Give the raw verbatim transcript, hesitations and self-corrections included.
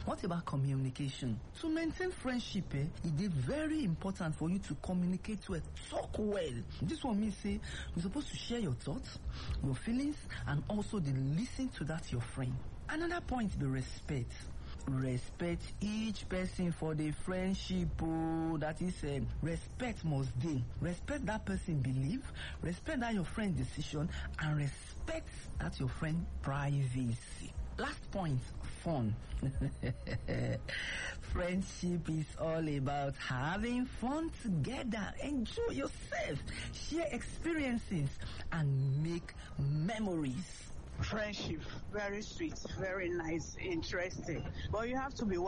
What about communication? To maintain friendship, eh, it is very important for you to communicate well, talk well. This one means say you're supposed to share your thoughts, your feelings, and also the listen to that your friend. Another point be respect. Respect each person for the friendship. Oh, that is, uh, respect must be. Respect that person belief, respect that your friend decision, and respect that your friend privacy. Last point, fun. Friendship is all about having fun together, enjoy yourself, share experiences, and make memories. Friendship, very sweet, very nice, interesting. But you have to be